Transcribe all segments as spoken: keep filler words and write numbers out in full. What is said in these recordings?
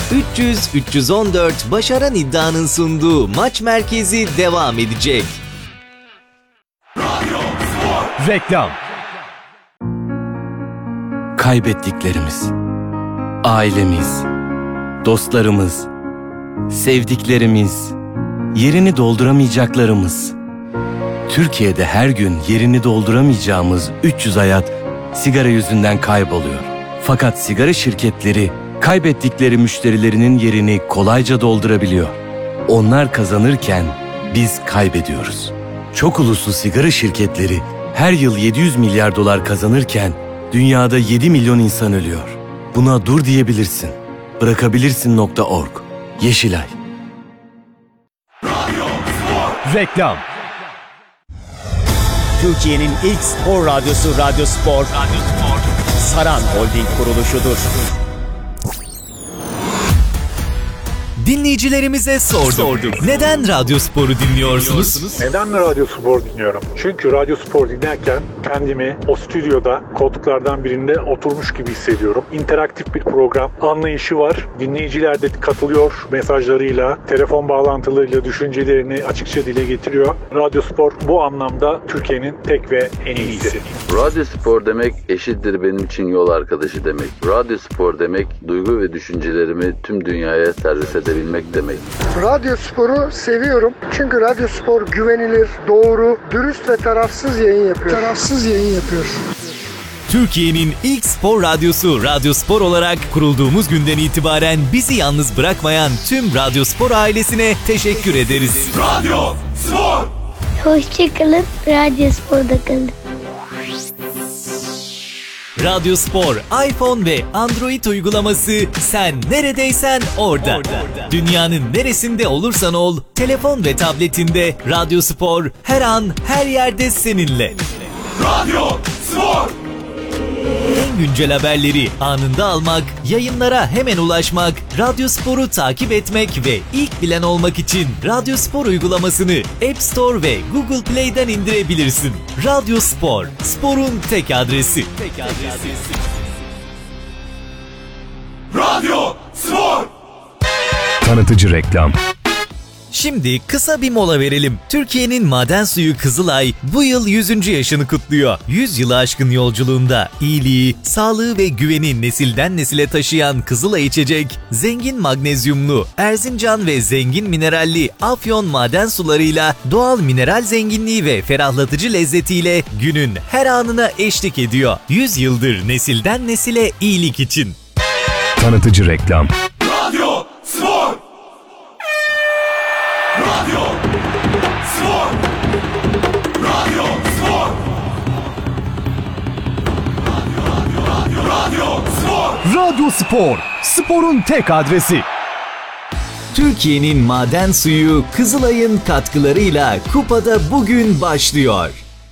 üç yüz üç yüz on dört Başaran İddia'nın sunduğu Maç Merkezi devam edecek. Reklam. Kaybettiklerimiz, ailemiz, dostlarımız, sevdiklerimiz, yerini dolduramayacaklarımız. Türkiye'de her gün yerini dolduramayacağımız üç yüz hayat sigara yüzünden kayboluyor. Fakat sigara şirketleri kaybettikleri müşterilerinin yerini kolayca doldurabiliyor. Onlar kazanırken biz kaybediyoruz. Çok uluslu sigara şirketleri her yıl yedi yüz milyar dolar kazanırken dünyada yedi milyon insan ölüyor. Buna dur diyebilirsin. Bırakabilirsin nokta org. Yeşilay. Reklam. Türkiye'nin ilk spor radyosu Radyo Spor, Radyo Spor. Saran Holding kuruluşudur. Dinleyicilerimize sorduk. sorduk. Neden Radyo Spor'u dinliyorsunuz? Neden Radyo Spor dinliyorum? Çünkü Radyo Spor dinlerken kendimi o stüdyoda koltuklardan birinde oturmuş gibi hissediyorum. İnteraktif bir program, anlayışı var. Dinleyiciler de katılıyor mesajlarıyla, telefon bağlantılarıyla düşüncelerini açıkça dile getiriyor. Radyo Spor bu anlamda Türkiye'nin tek ve en iyisi. Radyo Spor demek eşittir benim için yol arkadaşı demek. Radyo Spor demek duygu ve düşüncelerimi tüm dünyaya servis edebilmek demek. Radyo Spor'u seviyorum. Çünkü Radyo Spor güvenilir, doğru, dürüst ve tarafsız yayın yapıyor. Tarafsız yayın yapıyor. Türkiye'nin ilk spor radyosu Radyo Spor olarak kurulduğumuz günden itibaren bizi yalnız bırakmayan tüm Radyo Spor ailesine teşekkür ederiz. Radyo Spor. Hoşçakalın, Radyo Spor'da kalın. Radyo Spor, iPhone ve Android uygulaması sen neredeysen orada. orada. Dünyanın neresinde olursan ol, telefon ve tabletinde Radyo Spor her an her yerde seninle. Radyo Spor. En güncel haberleri anında almak, yayınlara hemen ulaşmak, Radyo Spor'u takip etmek ve ilk bilen olmak için Radyo Spor uygulamasını App Store ve Google Play'den indirebilirsin. Radyo Spor, sporun tek adresi. Tek adresi. Radyo Spor. Tanıtıcı reklam. Şimdi kısa bir mola verelim. Türkiye'nin maden suyu Kızılay bu yıl yüzüncü yaşını kutluyor. yüz yılı aşkın yolculuğunda iyiliği, sağlığı ve güveni nesilden nesile taşıyan Kızılay içecek, zengin magnezyumlu, Erzincan ve zengin mineralli Afyon maden sularıyla doğal mineral zenginliği ve ferahlatıcı lezzetiyle günün her anına eşlik ediyor. yüz yıldır nesilden nesile iyilik için. Tanıtıcı reklam. Radyo Spor. Radyo Spor. Radyo Spor. Radyo, radyo, radyo Spor. Radyo Spor, sporun tek adresi. Türkiye'nin maden suyu Kızılay'ın katkılarıyla Kupada bugün başlıyor.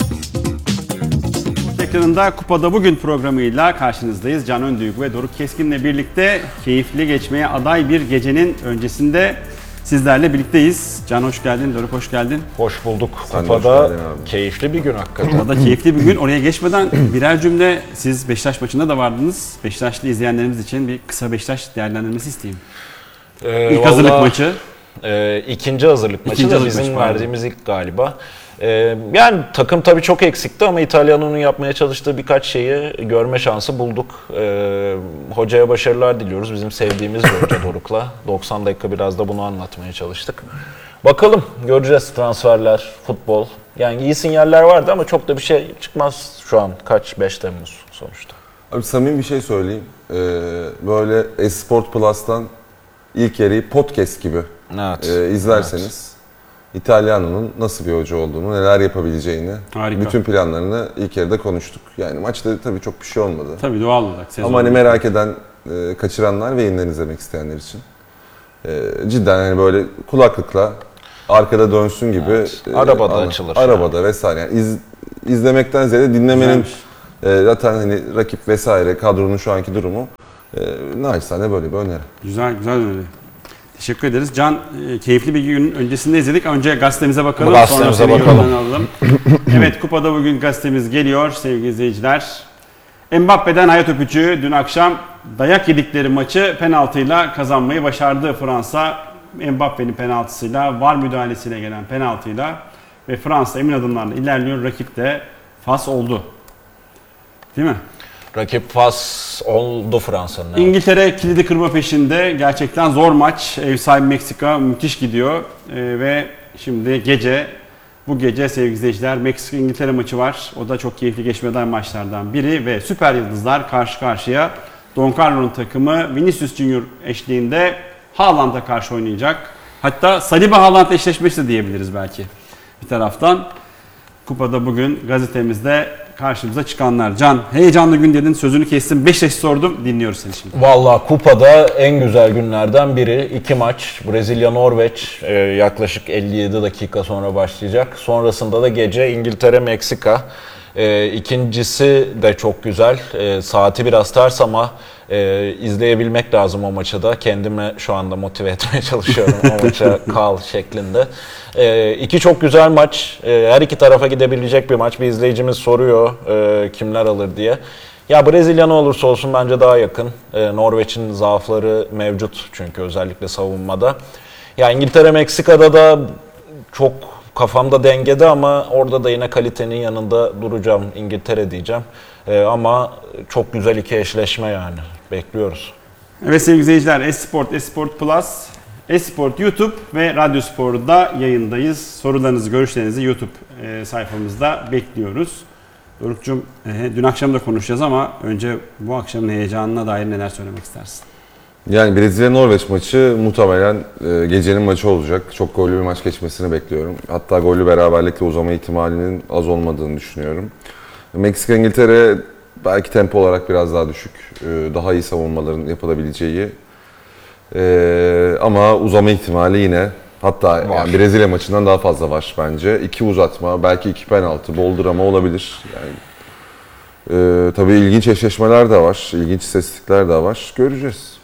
Ekranında Kupada Bugün programıyla karşınızdayız. Can Öndüyük ve Doruk Keskin'le birlikte keyifli geçmeye aday bir gecenin öncesinde sizlerle birlikteyiz. Can hoş geldin, Doruk hoş geldin. Hoş bulduk. Kupada keyifli bir gün hakikaten. Kupada keyifli bir gün. Oraya geçmeden birer cümle, siz Beşiktaş maçında da vardınız. Beşiktaşlı izleyenlerimiz için bir kısa Beşiktaş değerlendirmesi isteyeyim. Ee, ilk hazırlık maçı. E, ikinci hazırlık maçı İkinci da hazırlık bizim maçı, verdiğimiz ilk galiba. E, yani takım tabii çok eksikti ama İtalyan'ın yapmaya çalıştığı birkaç şeyi görme şansı bulduk. E, hocaya başarılar diliyoruz. Bizim sevdiğimiz bir hoca Doruk'la. doksan dakika biraz da bunu anlatmaya çalıştık. Bakalım, göreceğiz transferler, futbol. Yani iyi sinyaller vardı ama çok da bir şey çıkmaz şu an. Kaç? beş Temmuz sonuçta. Abi samimi bir şey söyleyeyim. Ee, böyle Esport Plus'tan ilk yarıyı podcast gibi evet. e, izlerseniz evet. İtalyana'nın nasıl bir hoca olduğunu, neler yapabileceğini, harika. Bütün planlarını ilk yarıda konuştuk. Yani maçta tabii çok bir şey olmadı. Tabii doğal olarak. Ama hani merak eden, e, kaçıranlar ve yeniden izlemek isteyenler için e, cidden hani böyle kulaklıkla arkada dönsün gibi. Evet. Arabada e, açılır. Arabada yani. Vesaire. Yani iz, izlemekten ziyade dinlemenin e, zaten hani rakip vesaire kadronun şu anki durumu e, naçizane böyle bir öneri. Güzel güzel öneri. Teşekkür ederiz. Can, e, keyifli bir günün öncesinde izledik. Önce gazetemize bakalım. Gazetemize bakalım. Evet, Kupada Bugün gazetemiz geliyor sevgili izleyiciler. Mbappe'den hayat öpücüğü. Dün akşam dayak yedikleri maçı penaltıyla kazanmayı başardı Fransa. Mbappe'nin penaltısıyla, V A R müdahalesiyle gelen penaltıyla ve Fransa emin adımlarla ilerliyor. Rakip de Fas oldu. Değil mi? Rakip Fas oldu Fransa'nın. Evet. İngiltere kilidi kırma peşinde. Gerçekten zor maç. Ev sahibi Meksika müthiş gidiyor. Ee, ve şimdi gece, bu gece sevgili izleyiciler Meksika-İngiltere maçı var. O da çok keyifli geçmeden maçlardan biri ve süper yıldızlar karşı karşıya. Don Carlo'nun takımı Vinicius Junior eşliğinde Haaland'a karşı oynayacak. Hatta Saliba-Haaland eşleşmesi de diyebiliriz belki bir taraftan. Kupada bugün gazetemizde karşımıza çıkanlar. Can, heyecanlı gün dedin, sözünü kestim. Beşiktaş'ı sordum, dinliyoruz seni şimdi. Vallahi kupada en güzel günlerden biri. İki maç. Brezilya-Norveç e, yaklaşık elli yedi dakika sonra başlayacak. Sonrasında da gece İngiltere-Meksika. E, ikincisi de çok güzel. E, saati biraz ters ama e, izleyebilmek lazım o maçı da. Kendimi şu anda motive etmeye çalışıyorum o maça kal şeklinde. E, iki çok güzel maç. E, her iki tarafa gidebilecek bir maç. Bir izleyicimiz soruyor e, kimler alır diye. Ya Brezilya ne olursa olsun bence daha yakın. E, Norveç'in zaafları mevcut çünkü özellikle savunmada. Ya İngiltere-Meksika'da da çok kafamda dengede ama orada da yine kalitenin yanında duracağım. İngiltere diyeceğim. Ee, ama çok güzel iki eşleşme yani. Bekliyoruz. Evet sevgili izleyiciler, Esport, Esport Plus, Esport YouTube ve Radyo Spor'da yayındayız. Sorularınızı, görüşlerinizi YouTube e, sayfamızda bekliyoruz. Doruk'cum, e, dün akşam da konuşacağız ama önce bu akşamın heyecanına dair neler söylemek istersin? Yani Brezilya-Norveç maçı muhtemelen e, gecenin maçı olacak. Çok gollü bir maç geçmesini bekliyorum. Hatta gollü beraberlikle uzama ihtimalinin az olmadığını düşünüyorum. Meksika-İngiltere belki tempo olarak biraz daha düşük. E, daha iyi savunmaların yapılabileceği. E, ama uzama ihtimali yine, hatta yani Brezilya maçından daha fazla var bence. İki uzatma, belki iki penaltı, bol drama olabilir. Yani, e, tabii ilginç eşleşmeler de var, ilginç istatistikler de var. Göreceğiz.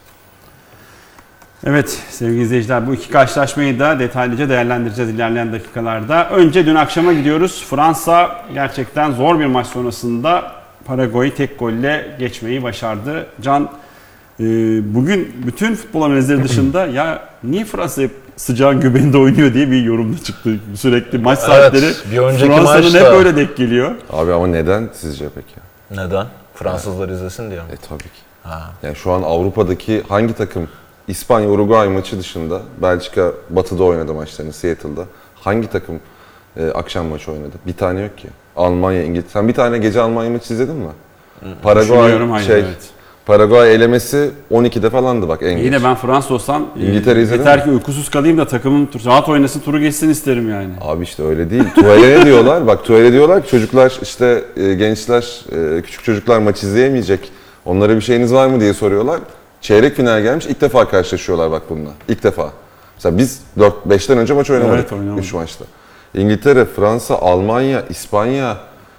Evet sevgili izleyiciler, bu iki karşılaşmayı da detaylıca değerlendireceğiz ilerleyen dakikalarda. Önce dün akşama gidiyoruz. Fransa gerçekten zor bir maç sonrasında Paraguay'ı tek golle geçmeyi başardı. Can, e, bugün bütün futbol analizleri dışında ya niye Fransa hep sıcağın göbeğinde oynuyor diye bir yorum da çıktı. Sürekli maç saatleri Evet, bir önceki Fransa'nın maçta... hep öyle denk geliyor. Abi ama neden sizce peki? Neden? Fransızlar yani izlesin diye mi? E tabii ki. Ha. Yani şu an Avrupa'daki hangi takım, İspanya-Uruguay maçı dışında, Belçika Batı'da oynadı maçlarını, Seattle'da. Hangi takım e, akşam maçı oynadı? Bir tane yok ki. Almanya, İngiltere. Sen bir tane gece Almanya maçı izledin mi? Paraguay şey, evet. Paraguay elemesi on ikide falandı bak en geç. Yine ben Fransa olsam İngiltere izledin yeter mi? ki uykusuz kalayım da takımım rahat oynasın, turu geçsin isterim yani. Abi işte öyle değil. Tuval'e ne diyorlar? Bak Tuval'e diyorlar ki çocuklar işte e, gençler, e, küçük çocuklar maç izleyemeyecek. Onlara bir şeyiniz var mı diye soruyorlar. Çeyrek final gelmiş, ilk defa karşılaşıyorlar bak bununla. İlk defa. Mesela biz dört beşten önce maç oynamadık. Evet, üç maçta. İngiltere, Fransa, Almanya, İspanya,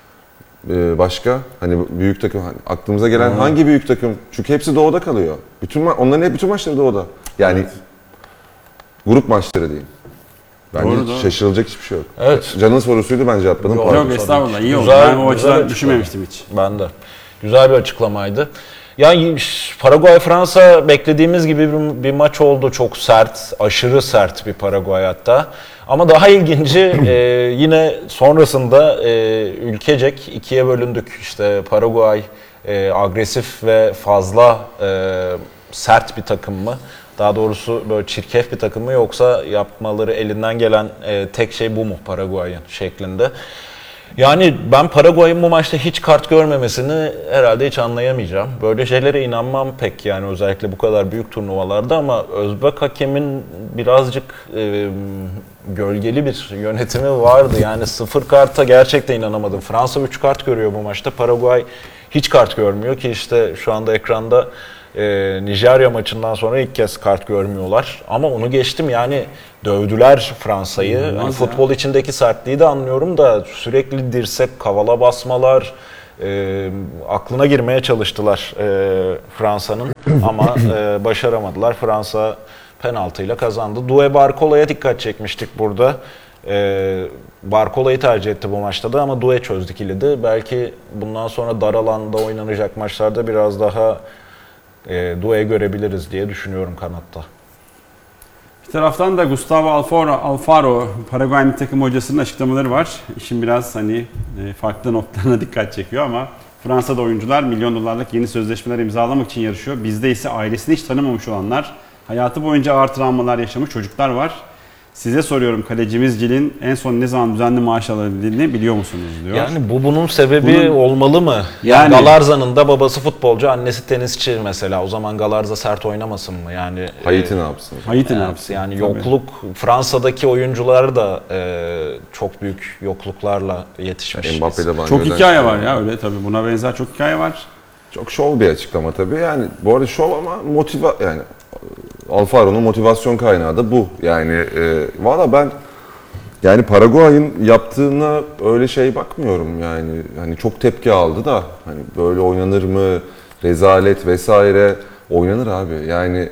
e, başka hani büyük takım, hani aklımıza gelen hmm. hangi büyük takım? Çünkü hepsi doğuda kalıyor. Bütün ma- onların hep bütün maçları doğuda. Yani evet. Grup maçları diyeyim. Bence doğru, doğru. Şaşırılacak hiçbir şey yok. Evet. Can'ın sorusuydu, bence atladım. Yok, yok estağfurullah, iyi oldu. Ben o açıdan düşünmemiştim hiç. Ben de. Güzel bir açıklamaydı. Yani Paraguay-Fransa beklediğimiz gibi bir, bir maç oldu. Çok sert, aşırı sert bir Paraguay hatta. Ama daha ilginci e, yine sonrasında e, ülkecek ikiye bölündük. İşte Paraguay e, agresif ve fazla e, sert bir takım mı? Daha doğrusu böyle çirkef bir takım mı, yoksa yapmaları elinden gelen e, tek şey bu mu Paraguay'ın şeklinde? Yani ben Paraguay'ın bu maçta hiç kart görmemesini herhalde hiç anlayamayacağım. Böyle şeylere inanmam pek, yani özellikle bu kadar büyük turnuvalarda, ama Özbek hakemin birazcık e, gölgeli bir yönetimi vardı. Yani sıfır karta gerçekten inanamadım. Fransa üç kart görüyor bu maçta. Paraguay hiç kart görmüyor ki işte şu anda ekranda e, Nijerya maçından sonra ilk kez kart görmüyorlar. Ama onu geçtim, yani dövdüler Fransa'yı. Yani futbol içindeki sertliği de anlıyorum da sürekli dirsek, kavala basmalar, e, aklına girmeye çalıştılar e, Fransa'nın ama e, başaramadılar. Fransa penaltıyla kazandı. Due Barcola'ya dikkat çekmiştik burada. E, Barcola'yı tercih etti bu maçta da ama Doué çözdü kilidi. Belki bundan sonra dar alanda oynanacak maçlarda biraz daha e, Doué görebiliriz diye düşünüyorum kanatta. Bir taraftan da Gustavo Alfaro, Alfaro Paraguay milli takım hocasının açıklamaları var. İşin biraz hani farklı noktalarına dikkat çekiyor ama Fransa'da oyuncular milyon dolarlık yeni sözleşmeler imzalamak için yarışıyor. Bizde ise ailesini hiç tanımamış olanlar, hayatı boyunca ağır travmalar yaşamış çocuklar var. Size soruyorum, kalecimiz Gil'in en son ne zaman düzenli maaş alabildiğini biliyor musunuz diyor. Yani bu bunun sebebi bunun, olmalı mı? Yani, Galarza'nın da babası futbolcu, annesi tenisçi mesela. O zaman Galarza sert oynamasın mı? Yani Haiti e, ne yapsın? Haiti evet, ne yapsın? Yani Tabii. yokluk, Fransa'daki oyuncular da e, çok büyük yokluklarla yetişmiş. Mbappe'de Çok hikaye var ya öyle tabii. Buna benzer çok hikaye var. Çok şov bir açıklama tabii. Yani bu arada şov ama motiva yani Alfaro'nun motivasyon kaynağı da bu. Yani e, valla ben yani Paraguay'ın yaptığına öyle şey bakmıyorum yani. Hani çok tepki aldı da hani böyle oynanır mı? Rezalet vesaire oynanır abi. Yani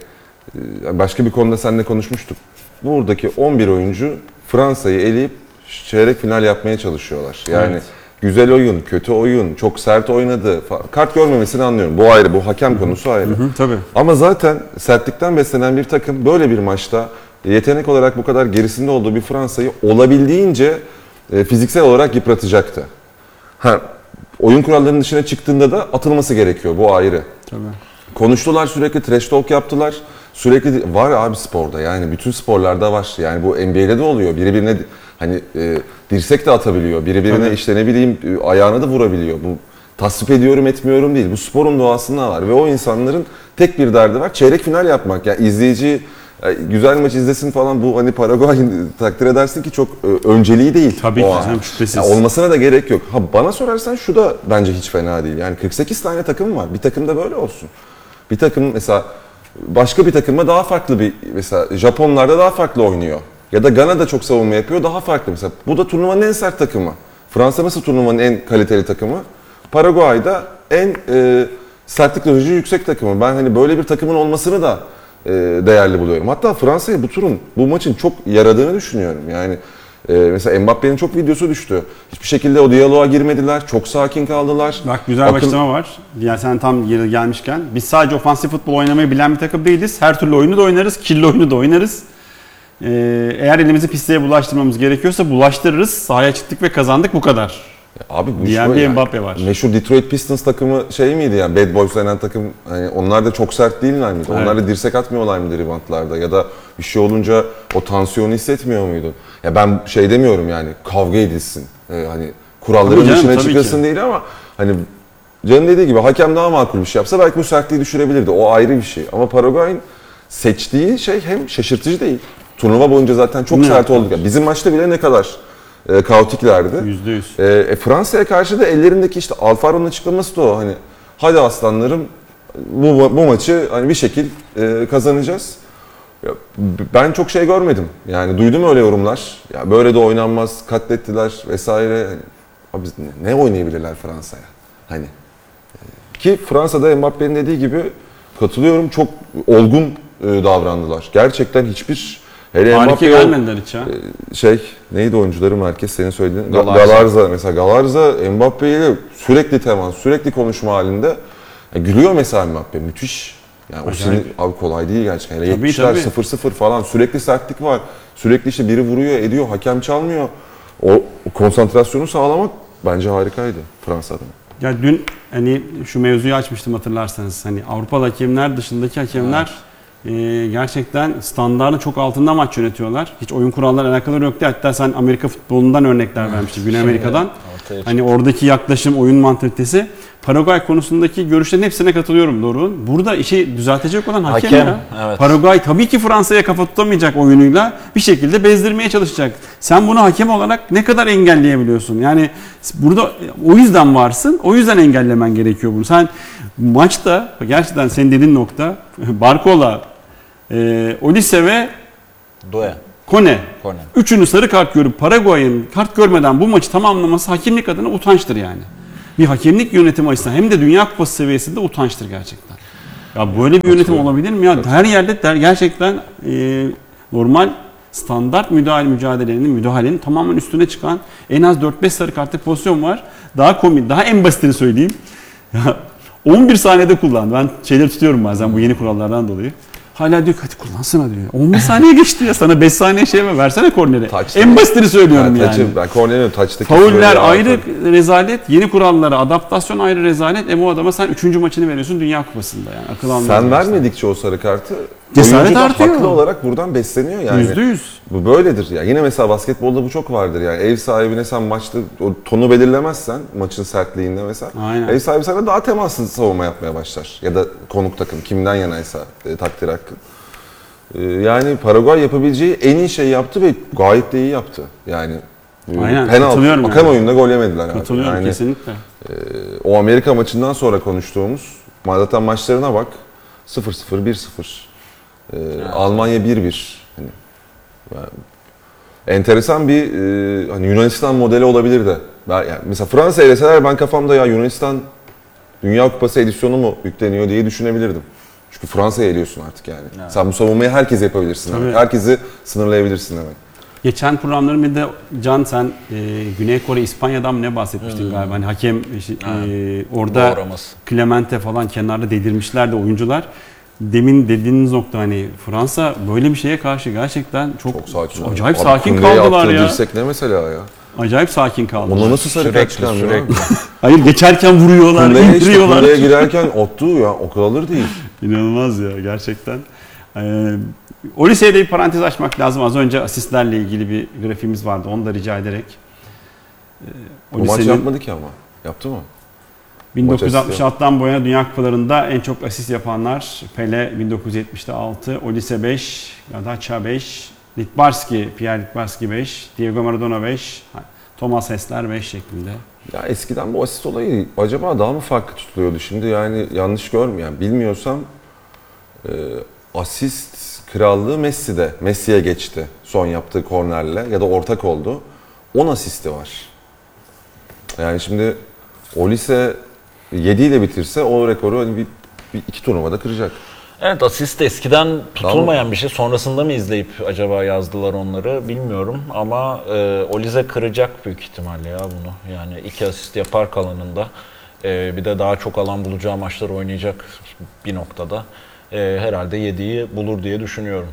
e, başka bir konuda seninle konuşmuştuk. Buradaki on bir oyuncu Fransa'yı eleyip çeyrek final yapmaya çalışıyorlar. Yani evet. Güzel oyun, kötü oyun, çok sert oynadı falan. Kart görmemesini anlıyorum. Bu ayrı, bu hakem konusu ayrı. Hı hı, tabii. Ama zaten sertlikten beslenen bir takım böyle bir maçta yetenek olarak bu kadar gerisinde olduğu bir Fransa'yı olabildiğince e, fiziksel olarak yıpratacaktı. Ha, oyun kurallarının dışına çıktığında da atılması gerekiyor. Bu ayrı. Tabii. Konuştular sürekli, trash talk yaptılar. Sürekli var abi sporda yani bütün sporlarda var. Yani bu N B A'de de oluyor. Biri birine hani e, dirsek de atabiliyor. Biri birine evet. işte ne bileyim ayağına da vurabiliyor. Bu tasvip ediyorum etmiyorum değil. Bu sporun doğasında var ve o insanların tek bir derdi var. Çeyrek final yapmak. Yani izleyici güzel maç izlesin falan bu hani Paraguay'ın takdir edersin ki çok önceliği değil. Tabii ki canım şüphesiz. Yani olmasına da gerek yok. Ha bana sorarsan şu da bence hiç fena değil. Yani kırk sekiz tane takım var. Bir takımda böyle olsun. Bir takım mesela başka bir takımda daha farklı bir mesela Japonlarda daha farklı oynuyor. Ya da Gana da çok savunma yapıyor daha farklı mesela. Bu da turnuvanın en sert takımı. Fransa nasıl turnuvanın en kaliteli takımı? Paraguay'da en e, sertlik derece yüksek takımı. Ben hani böyle bir takımın olmasını da e, değerli buluyorum. Hatta Fransa'ya bu turun, bu maçın çok yaradığını düşünüyorum. Yani e, mesela Mbappe'nin çok videosu düştü. Hiçbir şekilde o diyaloğa girmediler. Çok sakin kaldılar. Bak güzel bir açıklama var. Yani sen tam yeri gelmişken. Biz sadece ofansif futbol oynamayı bilen bir takım değiliz. Her türlü oyunu da oynarız. Kirli oyunu da oynarız. Ee, eğer elimizi pisliğe bulaştırmamız gerekiyorsa bulaştırırız. Sahaya çıktık ve kazandık bu kadar. Ya abi bu diyen bir Mbappe var. Meşhur Detroit Pistons takımı şey miydi yani Bad Boys denen takım hani onlar da çok sert değiller miydi? Evet. Onlar da dirsek atmıyorlar mıydı ribantlarda ya da bir şey olunca o tansiyonu hissetmiyor muydun? Ya ben şey demiyorum yani kavga edilsin. Ee, hani kuralların canım, dışına çıkasın ki. Değil ama hani Can'ın dediği gibi hakem daha makul bir şey yapsa belki bu sertliği düşürebilirdi. O ayrı bir şey. Ama Paraguay'ın seçtiği şey hem şaşırtıcı değil. Turnuva boyunca zaten çok ne sert olduk. Yani bizim maçta bile ne kadar e, kaotiklerdi. yüzde yüz. E, e, Fransa'ya karşı da ellerindeki işte Alfaro'nun açıklaması da o. Hani hadi aslanlarım bu, bu maçı hani bir şekil e, kazanacağız. Ya, ben çok şey görmedim. Yani duydum öyle yorumlar. Ya böyle de oynanmaz, katlettiler vesaire. Hani, abi ne oynayabilirler Fransa'ya? Hani e, ki Fransa'da Mbappe'nin dediği gibi katılıyorum çok olgun e, davrandılar. Gerçekten hiçbir hele Mbappe gelmediler hiç ya. Şey neydi oyuncuları merkez senin söylediğin Galarza. Galarza mesela Galarza Mbappe ile sürekli temas, sürekli konuşma halinde yani gülüyor mesela Mbappe müthiş. Yani o sinir abi kolay değil gerçekten. Hele yetmişler sıfır sıfır falan sürekli sertlik var. Sürekli işte biri vuruyor, ediyor, hakem çalmıyor. O, o konsantrasyonu sağlamak bence harikaydı Fransa'da. Ya dün hani şu mevzuyu açmıştım hatırlarsanız. Hani Avrupalı hakemler dışındaki hakemler evet. e, gerçekten standartın çok altında maç yönetiyorlar. Hiç oyun kuralları alakaları yoktu. Hatta sen Amerika futbolundan örnekler evet. vermiştin. Güney Amerika'dan. Evet. Hani oradaki yaklaşım, oyun mantalitesi. Paraguay konusundaki görüşlerin hepsine katılıyorum Doruk'un. Burada işi düzeltecek olan hakem, hakem ya. Evet. Paraguay tabii ki Fransa'ya kafa tutamayacak oyunuyla bir şekilde bezdirmeye çalışacak. Sen bunu hakem olarak ne kadar engelleyebiliyorsun? Yani burada o yüzden varsın, o yüzden engellemen gerekiyor bunu. Sen maçta gerçekten senin dediğin nokta Barcola, e, Olise ve Doué. Kone. Kone. Üçünü sarı kart görüp Paraguay'ın kart görmeden bu maçı tamamlaması hakemlik adına utançtır yani. Bir hakemlik yönetimi açısından hem de Dünya Kupası seviyesinde utançtır gerçekten. Ya böyle bir yönetim olabilir mi ya? Her yerde der, gerçekten e, normal standart müdahale mücadelenin, müdahalenin tamamen üstüne çıkan en az dört beş sarı kartlık pozisyon var. Daha komik, daha en basitini söyleyeyim. Ya on bir saniyede kullan. Ben şeyleri tutuyorum bazen bu yeni kurallardan dolayı. Hala diyor hadi kullansana diyor. on bir saniye geçti ya, sana beş saniye şey mi versene korneri. En basitini söylüyorum yani. yani. Ben korneri taçtaki. Fauller ayrı rezalet, yeni kurallara adaptasyon ayrı rezalet. E bu adama sen üçüncü maçını veriyorsun Dünya Kupası'nda yani. Akıl almaz. Sen vermedikçe o sarı kartı cesaret oyuncu da artıyor. Haklı olarak buradan besleniyor yani. Yüzde yüz. Bu böyledir ya. Yine mesela basketbolda bu çok vardır yani. Ev sahibine sen maçta o tonu belirlemezsen maçın sertliğinde mesela. Aynen. Ev sahibi sana daha temassız savunma yapmaya başlar. Ya da konuk takım kimden yanaysa e, takdir hakkı. E, yani Paraguay yapabileceği en iyi şey yaptı ve gayet de iyi yaptı. Yani Aynen, penaltı, akan yani. oyunda gol yemediler. Katılıyorum yani, kesinlikle. E, o Amerika maçından sonra konuştuğumuz zaten maçlarına bak. sıfır sıfır, bir sıfır. Ee, evet. Almanya bir bir. Hani, yani, enteresan bir e, hani Yunanistan modeli olabilir de. Ben, yani mesela Fransa eleseler ben kafamda ya Yunanistan Dünya Kupası edisyonu mu yükleniyor diye düşünebilirdim. Çünkü Fransa'ya eliyorsun artık yani. Evet. Sen bu savunmayı herkes yapabilirsin. Demek. Herkesi sınırlayabilirsin demek. Geçen programların bir de Can sen e, Güney Kore, İspanya'dan mı ne bahsetmiştin hmm. galiba? Hani hakem e, orada Doğraması. Clemente falan kenarda delirmişler de oyuncular. Demin dediğiniz nokta hani Fransa böyle bir şeye karşı gerçekten çok, çok sakin acayip abi, sakin kaldılar ya. Dirsek ne mesela ya? Acayip sakin kaldılar. Ona nasıl sarı kart çıkarmıyor? Hayır geçerken vuruyorlar, indiriyorlar. Kundeye girerken ottu ya o kalır değil. İnanılmaz ya gerçekten. Ee, o liseye de bir parantez açmak lazım. Az önce asistlerle ilgili bir grafiğimiz vardı. Onu da rica ederek. Ee, o lisenin... maç yapmadı ki ama. Yaptı mı? bin dokuz yüz altmış altıdan bu yana Dünya Kupalarında en çok asist yapanlar Pele bin dokuz yüz yetmişte altı, Olise beş, Gadacha beş, Litbarski, Pierre Litbarski beş, Diego Maradona beş, Thomas Hessler beş şeklinde. Ya eskiden bu asist olayı acaba daha mı farklı tutuluyordu? Şimdi yani yanlış görmüyorum. Bilmiyorsam e, asist krallığı Messi'de. Messi'ye geçti son yaptığı kornerle ya da ortak oldu. on asisti var. Yani şimdi Olise yedi ile bitirse o rekoru hani bir, bir iki turnuvada kıracak. Evet asist eskiden tutulmayan bir şey. Sonrasında mı izleyip acaba yazdılar onları bilmiyorum. Ama e, Olise kıracak büyük ihtimalle ya bunu. Yani iki asist yapar kalanında. E, bir de daha çok alan bulacağı maçlar oynayacak bir noktada. E, herhalde yediyi bulur diye düşünüyorum.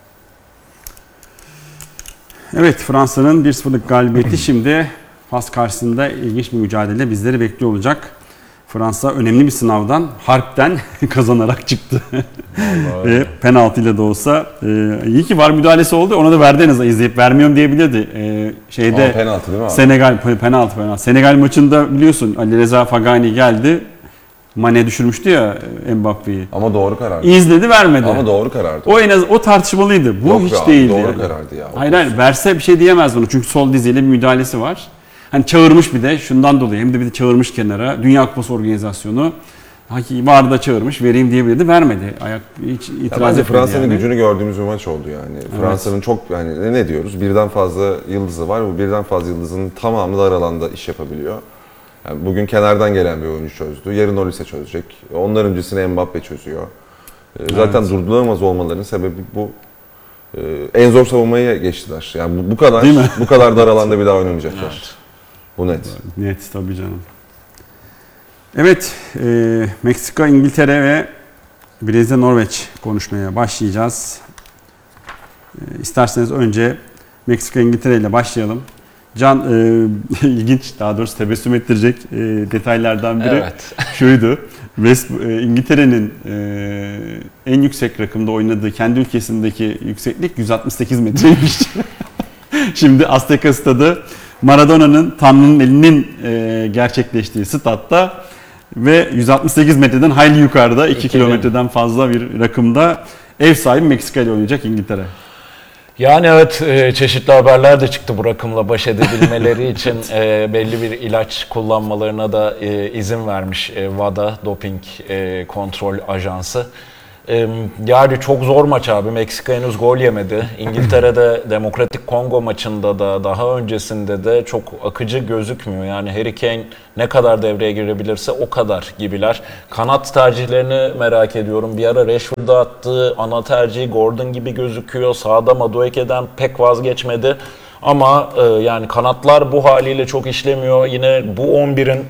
Evet Fransa'nın bir sıfırlık galibiyeti şimdi Fas karşısında ilginç bir mücadele bizleri bekliyor olacak. Fransa önemli bir sınavdan, harpten kazanarak çıktı. Ve penaltıyla da olsa e, iyi ki var müdahalesi oldu. Ona da verdi en azından izleyip vermiyorum diyebilirdi. E, şeyde Aa, penaltı değil mi abi? Senegal penaltı penaltı. Senegal maçında biliyorsun Ali Reza Fagani geldi. Mane düşürmüştü ya Mbappe'yi. Ama doğru karardı. İzledi vermedi. Ama doğru karardı. O en az o tartışmalıydı. Bu Yok hiç abi, değildi. Doğru yani. karardı ya. Hayır hayır verse bir şey diyemez bunu. Çünkü sol diziyle bir müdahalesi var. Hani çağırmış bir de şundan dolayı hem de bir de çağırmış kenara. Dünya Kupası organizasyonu. Hakiki vardı da çağırmış vereyim diyebilirdi. Vermedi. Ayak hiç itiraz etmedi. Fransa'nın yani. gücünü gördüğümüz bir maç oldu yani. Evet. Fransa'nın çok yani ne diyoruz? Birden fazla yıldızı var. Bu birden fazla yıldızın tamamı dar alanda iş yapabiliyor. Yani bugün kenardan gelen bir oyuncu çözdü. Yarın Olise çözecek. Onların öncesine Mbappe çözüyor. Zaten evet. durdurulamaz olmalarının sebebi bu. En zor savunmayı geçtiler. Yani bu, bu kadar bu kadar dar alanda bir daha oynamayacaklar. Evet. Bu net. Net tabii canım. Evet, e, Meksika, İngiltere ve Brezilya, Norveç konuşmaya başlayacağız. E, isterseniz önce Meksika, İngiltere ile başlayalım. Can, e, ilginç, daha doğrusu tebessüm ettirecek e, detaylardan biri evet. şuydu. West, e, İngiltere'nin e, en yüksek rakımda oynadığı kendi ülkesindeki yükseklik yüz altmış sekiz metreymiş. Şimdi Azteca Stadı Maradona'nın Tanrı'nın elinin e, gerçekleştiği statta ve yüz altmış sekiz metreden hayli yukarıda iki kilometreden fazla bir rakımda ev sahibi Meksika ile oynayacak İngiltere. Yani evet çeşitli haberler de çıktı bu rakımla baş edebilmeleri için belli bir ilaç kullanmalarına da izin vermiş WADA Doping Kontrol Ajansı. Ee, Yani çok zor maç abi. Meksika henüz gol yemedi. İngiltere'de Demokratik Kongo maçında da daha öncesinde de çok akıcı gözükmüyor. Yani Harry Kane ne kadar devreye girebilirse o kadar gibiler. Kanat tercihlerini merak ediyorum. Bir ara Rashford'a attığı ana tercihi Gordon gibi gözüküyor. Sağda Madueke'den pek vazgeçmedi. Ama e, yani kanatlar bu haliyle çok işlemiyor. Yine bu on birin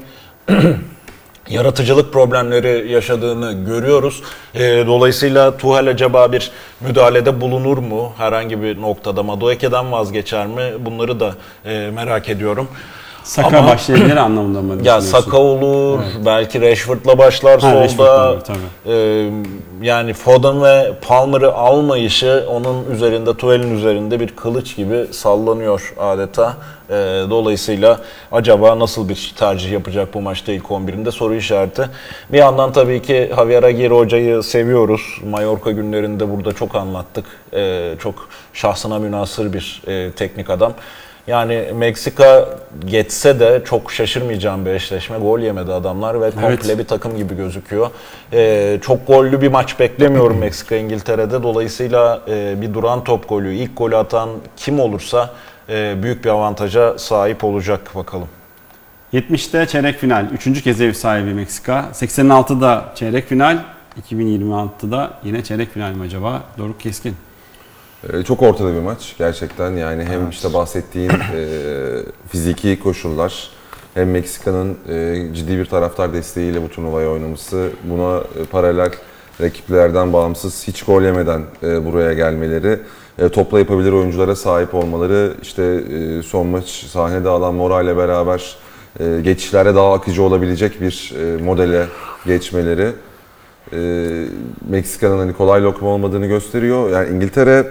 yaratıcılık problemleri yaşadığını görüyoruz. E, dolayısıyla Tuchel acaba bir müdahalede bulunur mu? Herhangi bir noktada Madueke'den vazgeçer mi? Bunları da e, merak ediyorum. Saka Ama, başlayabilir anlamında mı düşünüyorsun? Ya Saka olur, evet. Belki Rashford'la başlar ha, solda. Rashford, tabii. Ee, yani Foden ve Palmer'ı almayışı onun üzerinde, Tuchel'in üzerinde bir kılıç gibi sallanıyor adeta. Ee, dolayısıyla acaba nasıl bir tercih yapacak bu maçta ilk on birinde soru işareti. Bir yandan tabii ki Javier Aguirre hocayı seviyoruz. Mallorca günlerinde burada çok anlattık. Ee, çok şahsına münhasır bir e, teknik adam. Yani Meksika geçse de çok şaşırmayacağım bir eşleşme. Gol yemedi adamlar ve komple evet. bir takım gibi gözüküyor. Ee, çok gollü bir maç beklemiyorum Meksika İngiltere'de. Dolayısıyla e, bir duran top golü, ilk golü atan kim olursa e, büyük bir avantaja sahip olacak bakalım. yetmişte çeyrek final. Üçüncü kez ev sahibi Meksika. seksen altıda çeyrek final. iki bin yirmi altıda yine çeyrek final mi acaba? Doruk Keskin. Çok ortada bir maç gerçekten, yani hem işte bahsettiğin e, fiziki koşullar, hem Meksika'nın e, ciddi bir taraftar desteğiyle bu turnuvayı oynaması, buna e, paralel rakiplerden bağımsız hiç gol yemeden e, buraya gelmeleri, e, topla yapabilir oyunculara sahip olmaları, işte e, son maç sahnede alan Mora ile beraber e, geçişlerde daha akıcı olabilecek bir e, modele geçmeleri e, Meksika'nın hani kolay lokma olmadığını gösteriyor. Yani İngiltere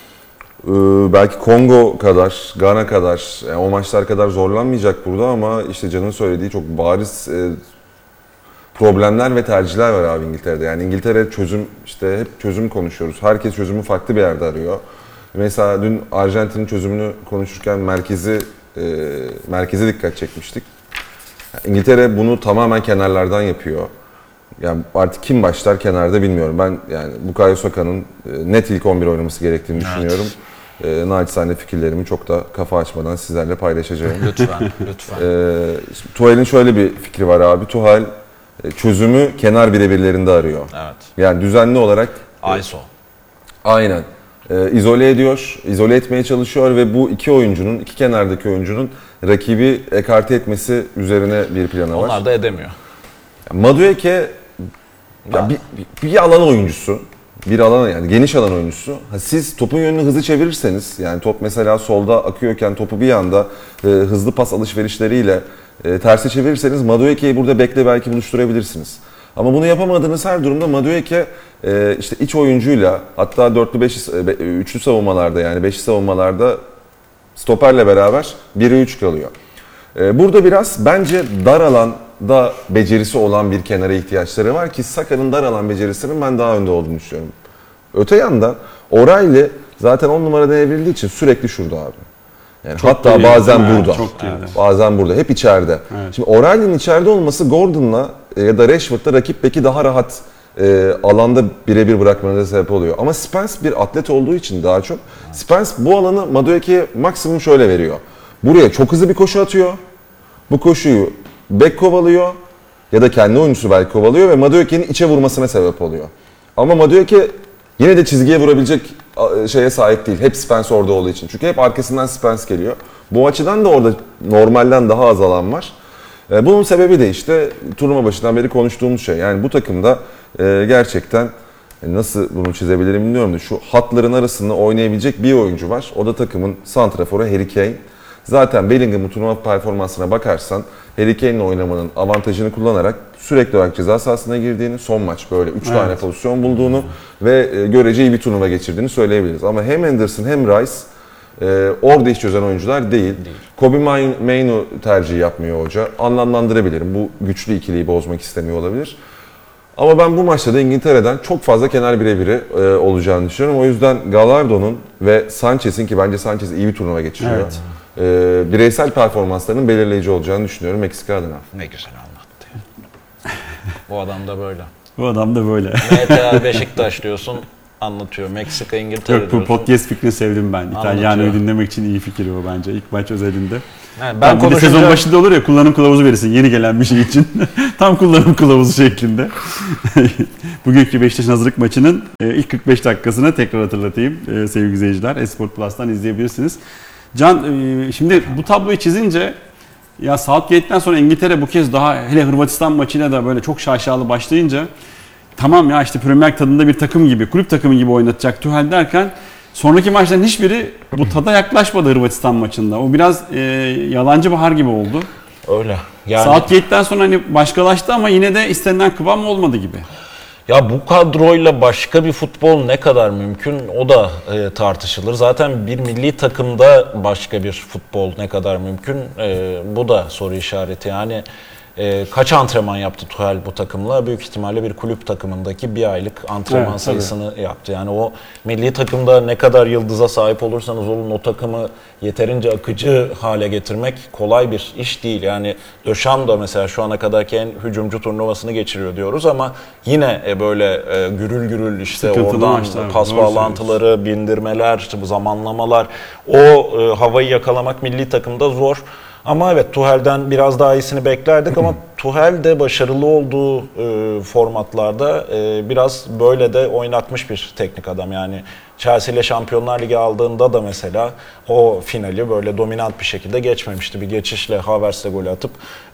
belki Kongo kadar, Gana kadar, yani o maçlar kadar zorlanmayacak burada ama işte Can'ın söylediği çok bariz problemler ve tercihler var abi İngiltere'de. Yani İngiltere çözüm, işte hep çözüm konuşuyoruz. Herkes çözümü farklı bir yerde arıyor. Mesela dün Arjantin'in çözümünü konuşurken merkezi merkeze dikkat çekmiştik. İngiltere bunu tamamen kenarlardan yapıyor. Yani artık kim başlar kenarda bilmiyorum. Ben yani Bukayo Saka'nın net ilk on bir oynaması gerektiğini evet. düşünüyorum. E, naçizane fikirlerimi çok da kafa açmadan sizlerle paylaşacağım. Lütfen, lütfen. E, Tuchel'in şöyle bir fikri var abi. Tuchel çözümü kenar birebirlerinde arıyor. Evet. Yani düzenli olarak I S O. Aynen. E, izole ediyor, izole etmeye çalışıyor ve bu iki oyuncunun, iki kenardaki oyuncunun rakibi ekarte etmesi üzerine bir planı var. Onlar da edemiyor. Madueke ya bir, bir, bir alan oyuncusu, bir alan yani geniş alan oyuncusu. Ha, siz topun yönünü hızlı çevirirseniz, yani top mesela solda akıyorken topu bir anda e, hızlı pas alışverişleriyle e, terse çevirirseniz Madueke'yi burada bekle belki buluşturabilirsiniz. Ama bunu yapamadığınız her durumda Madueke e, işte iç oyuncuyla, hatta dörtlü beşli, üçlü savunmalarda, yani beşli savunmalarda stoperle beraber bire üç kalıyor. E, burada biraz bence dar alanda becerisi olan bir kenara ihtiyaçları var ki Saka'nın dar alan becerisinin ben daha önde olduğunu düşünüyorum. Öte yandan O'Reilly zaten on numarada evrildiği için sürekli şurada abi. Yani çok hatta geliyor, bazen burada. Çok evet. Bazen burada. Hep içeride. Evet. Şimdi O'Reilly'nin içeride olması Gordon'la ya da Rashford'la rakip beki daha rahat e, alanda birebir bırakmanıza sebep oluyor. Ama Spence bir atlet olduğu için daha çok evet. Spence bu alanı Madueke'ye maksimum şöyle veriyor. Buraya çok hızlı bir koşu atıyor. Bu koşuyu bek kovalıyor ya da kendi oyuncusu belki kovalıyor ve Madueke'nin içe vurmasına sebep oluyor. Ama Madueke yine de çizgiye vurabilecek şeye sahip değil. Hep Spence orada olduğu için. Çünkü hep arkasından Spence geliyor. Bu açıdan da orada normalden daha az alan var. Bunun sebebi de işte turnuva başından beri konuştuğumuz şey. Yani bu takımda gerçekten nasıl bunu çizebilirim bilmiyorum da şu hatların arasında oynayabilecek bir oyuncu var. O da takımın santraforu Harry Kane. Zaten Bellingham'ın turnuva performansına bakarsan Harry Kane'le oynamanın avantajını kullanarak sürekli olarak ceza sahasına girdiğini, son maç böyle üç evet. tane pozisyon bulduğunu ve görece iyi bir turnuva geçirdiğini söyleyebiliriz. Ama hem Henderson hem Rice e, orada iş çözen oyuncular değil. değil. Kobe Mainoo tercih yapmıyor hoca. Anlamlandırabilirim. Bu güçlü ikiliyi bozmak istemiyor olabilir. Ama ben bu maçta da İngiltere'den çok fazla kenar birebiri e, olacağını düşünüyorum. O yüzden Gallardo'nun ve Sanchez'in, ki bence Sanchez iyi bir turnuva geçiriyor. Evet. E, bireysel performanslarının belirleyici olacağını düşünüyorum Meksika adına. Ne güzel anlattı. Bu adam da böyle. Bu adam da böyle. M T A Beşiktaş diyorsun, anlatıyor. Meksika, İngiltere Yok, bu diyorsun. podcast fikrini sevdim ben. İtalyanları Anlatıyor. dinlemek için iyi fikir o bence. İlk maç özelinde. Yani ben Ben bir de konuşunca... sezon başında olur ya, kullanım kılavuzu verirsin yeni gelen bir şey için. Tam kullanım kılavuzu şeklinde. Bugünkü Beşiktaş'ın hazırlık maçının ilk kırk beş dakikasını tekrar hatırlatayım sevgili izleyiciler. Esport Plus'tan izleyebilirsiniz. Can, şimdi bu tabloyu çizince ya Southgate'den sonra İngiltere bu kez daha, hele Hırvatistan maçıyla da böyle çok şaşalı başlayınca tamam ya işte Premier Lig tadında bir takım gibi, kulüp takımı gibi oynatacak Tuchel derken sonraki maçların hiçbiri bu tada yaklaşmadı Hırvatistan maçında. O biraz e, yalancı bahar gibi oldu. Öyle. Yani... Southgate'den sonra hani başkalaştı ama yine de istenilen kıvam olmadı gibi. Ya bu kadroyla başka bir futbol ne kadar mümkün, o da e, tartışılır. Zaten bir milli takımda başka bir futbol ne kadar mümkün, e, bu da soru işareti. Yani e, kaç antrenman yaptı Tuchel bu takımla? Büyük ihtimalle bir kulüp takımındaki bir aylık antrenman Evet, sayısını tabii. yaptı. Yani o milli takımda ne kadar yıldıza sahip olursanız olun o takımı yeterince akıcı hale getirmek kolay bir iş değil. Yani Döşam da mesela şu ana kadarki en hücumcu turnuvasını geçiriyor diyoruz ama yine e, böyle e, gürül gürül işte sıkıntılı oradan maçlar, pas bağlantıları, bindirmeler, işte bu zamanlamalar, o e, havayı yakalamak milli takımda zor. Ama evet, Tuchel'den biraz daha iyisini beklerdik ama Tuchel de başarılı olduğu e, formatlarda e, biraz böyle de oynatmış bir teknik adam. Yani Chelsea ile Şampiyonlar Ligi aldığında da mesela o finali böyle dominant bir şekilde geçmemişti. Bir geçişle Havertz'le golü atıp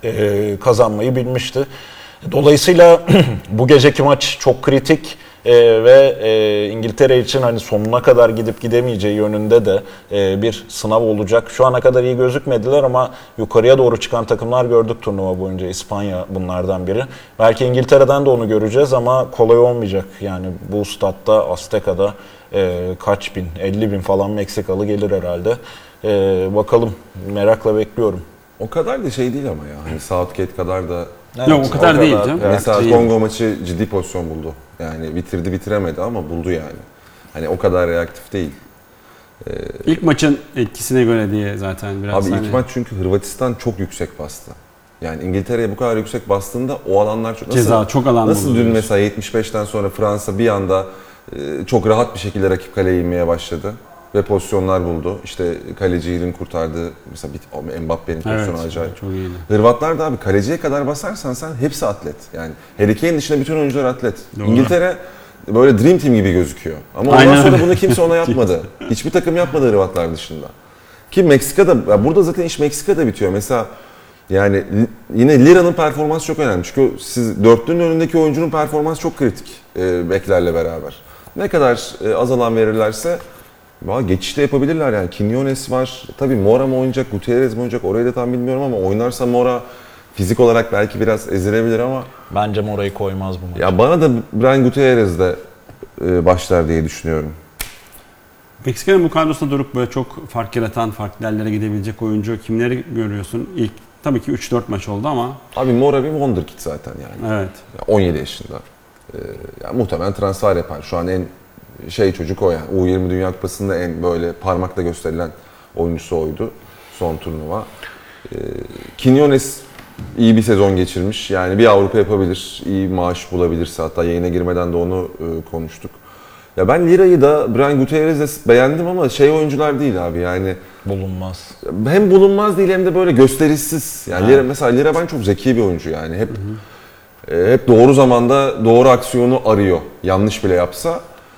e, kazanmayı bilmişti. Dolayısıyla bu geceki maç çok kritik. Ee, ve e, İngiltere için hani sonuna kadar gidip gidemeyeceği yönünde de e, bir sınav olacak. Şu ana kadar iyi gözükmediler ama yukarıya doğru çıkan takımlar gördük turnuva boyunca. İspanya bunlardan biri. Belki İngiltere'den de onu göreceğiz ama kolay olmayacak. Yani bu statta, Azteca'da e, kaç bin, elli bin falan Meksikalı gelir herhalde. E, bakalım, merakla bekliyorum. O kadar da şey değil ama ya. Hani Southgate kadar da... Evet, Yok o kadar, o kadar değil canım. Mesela değil. Kongo maçı ciddi pozisyon buldu. Yani bitirdi bitiremedi ama buldu yani. Hani o kadar reaktif değil. Ee, ilk maçın etkisine göre diye zaten biraz. Abi hani... ilk maç çünkü Hırvatistan çok yüksek bastı. Yani İngiltere'ye bu kadar yüksek bastığında o alanlar çok... Nasıl, Ceza çok alan Nasıl dün buluyoruz. mesela yetmiş beşten sonra Fransa bir anda e, çok rahat bir şekilde rakip kaleye inmeye başladı. Ve pozisyonlar buldu. İşte kaleciyle kurtardığı, mesela Mbappe'nin pozisyonu evet, acayip. Çok iyiydi. Hırvatlar da abi kaleciye kadar basarsan sen hepsi atlet. Yani Harry Kane dışında bütün oyuncular atlet. Doğru. İngiltere böyle Dream Team gibi gözüküyor. Ama ondan Aynen. sonra bunu kimse ona yapmadı. Hiçbir takım yapmadı Hırvatlar dışında. Ki Meksika'da, burada zaten iş Meksika'da bitiyor. Mesela yani yine Lira'nın performansı çok önemli. Çünkü siz dörtlünün önündeki oyuncunun performansı çok kritik e, beklerle beraber. Ne kadar e, az alan verirlerse Valla geçişte yapabilirler yani. Quinones var. Tabii Mora mı oynayacak, Gutierrez mi oynayacak orayı da tam bilmiyorum ama oynarsa Mora fizik olarak belki biraz ezilebilir ama... Bence Mora'yı koymaz bu maç. Ya bana da Brian Gutierrez de e, başlar diye düşünüyorum. Meksika'nın bu kadrosunda durup böyle çok fark yaratan, farklı yerlere gidebilecek oyuncu kimleri görüyorsun? İlk tabii ki üç dört maç oldu ama... Abi Mora bir wonderkid zaten yani. Evet. Ya on yedi yaşında. E, ya muhtemelen transfer yapar. Şu an en şey çocuk o yani. U yirmi Dünya Kupası'nda en böyle parmakla gösterilen oyuncusu oydu. Son turnuva. E, Quinones iyi bir sezon geçirmiş. Yani bir Avrupa yapabilir. İyi maaş bulabilirse, hatta yayına girmeden de onu e, konuştuk. Ya ben Lira'yı da Brian Gutierrez'i beğendim ama şey oyuncular değil abi yani. Bulunmaz. Hem bulunmaz değil hem de böyle gösterişsiz. Yani Lira, mesela Lira ben çok zeki bir oyuncu yani. Hep hı hı. E, hep doğru zamanda doğru aksiyonu arıyor. Yanlış bile yapsa.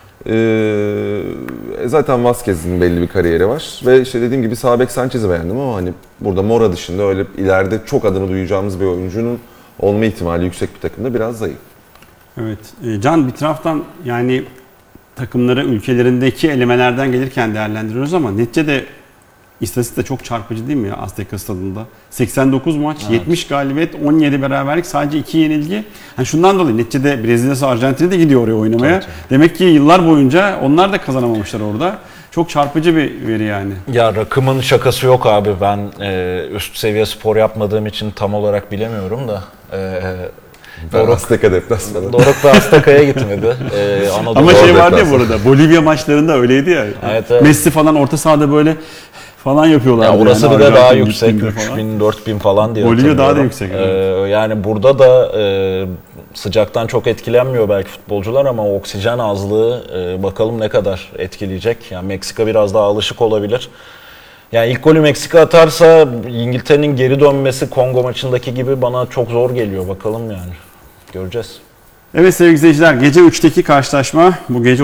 Ee, zaten Vazquez'in belli bir kariyeri var ve işte dediğim gibi sağ bek Sanchez'i beğendim ama hani burada Mora dışında öyle ileride çok adını duyacağımız bir oyuncunun olma ihtimali yüksek bir takımda biraz zayıf. Evet. Can, bir taraftan yani takımları ülkelerindeki elemelerden gelirken değerlendiriyoruz ama neticede istatistik de çok çarpıcı değil mi ya Azteca stadında? seksen dokuz maç, evet. yetmiş galibiyet, on yedi beraberlik, sadece iki yenilgi. Yani şundan dolayı neticede Brezilya'sı, Arjantin'e de gidiyor oraya oynamaya. Tabii, tabii. Demek ki yıllar boyunca onlar da kazanamamışlar orada. Çok çarpıcı bir veri yani. Ya rakımın şakası yok abi. Ben e, üst seviye spor yapmadığım için tam olarak bilemiyorum da. E, Doruk Azteca deplasmanı. Doruk da Azteca'ya gitmedi. Ee, Ama şey vardı ya bu arada, Bolivya maçlarında öyleydi ya. Evet, evet. Messi falan orta sahada böyle falan yapıyorlar. Ya orası yani, bir de daha Arjantin yüksek. gittiğinde üç falan. bin dört bin falan diye Bolivya daha da hatırlıyorum. yüksek, Ee, evet. yani burada da e, sıcaktan çok etkilenmiyor belki futbolcular ama oksijen azlığı e, bakalım ne kadar etkileyecek. Yani Meksika biraz daha alışık olabilir. Yani ilk golü Meksika atarsa İngiltere'nin geri dönmesi Kongo maçındaki gibi bana çok zor geliyor. Bakalım yani. Göreceğiz. Evet sevgili izleyiciler, gece üçteki karşılaşma bu gece